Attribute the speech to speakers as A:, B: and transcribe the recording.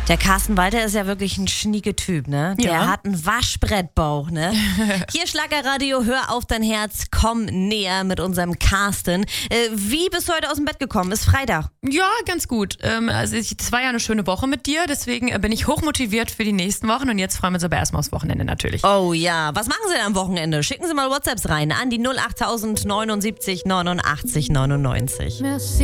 A: Der Carsten Walter ist ja wirklich ein schnieke Typ, ne? Der
B: Ja.
A: hat einen Waschbrettbauch, ne? Hier Schlagerradio, hör auf dein Herz, komm näher mit unserem Carsten. Wie bist du heute aus dem Bett gekommen? Ist Freitag.
B: Ja, ganz gut. Es war ja eine schöne Woche mit dir, deswegen bin ich hochmotiviert für die nächsten Wochen und jetzt freuen wir uns aber erstmal aufs Wochenende natürlich.
A: Oh ja, was machen Sie denn am Wochenende? Schicken Sie mal WhatsApps rein an die 08000 79 89 99.